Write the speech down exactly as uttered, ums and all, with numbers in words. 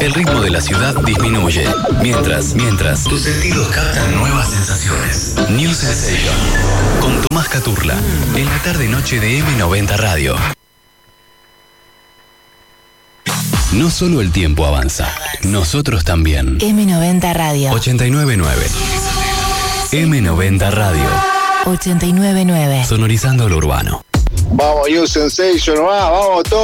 el ritmo de la ciudad disminuye. Mientras, mientras, tus sentidos captan nuevas sensaciones. New Sensation, con Tomás Caturla, en la tarde-noche de eme noventa Radio. No solo el tiempo avanza, nosotros también. eme noventa Radio. ochenta y nueve punto nueve. eme noventa Radio. ochenta y nueve punto nueve. Sonorizando lo urbano. Vamos, New Sensation, va, vamos todos.